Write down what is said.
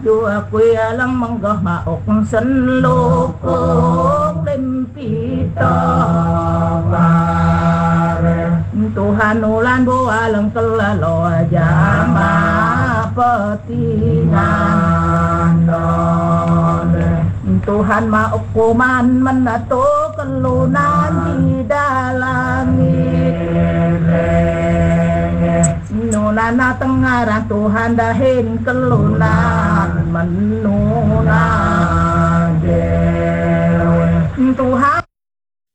Dua kuya lang mangga oksan loko limpita pare Tuhan ulan bualang kelalo jama petingan Tuhan mahukuman menato kelunan di dalam Nunana tengaran Tuhan dahin kelunan menuna Tuhan